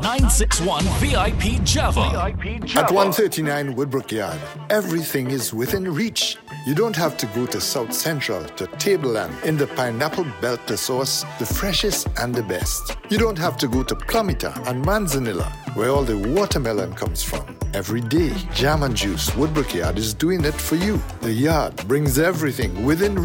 961 VIP Java. At 139 Woodbrook Yard, everything is within reach. You don't have to go to South Central to Tableland in the pineapple belt to source the freshest and the best. You don't have to go to Plumita and Manzanilla, where all the watermelon comes from. Every day, Jam and Juice Woodbrook Yard is doing it for you. The yard brings everything within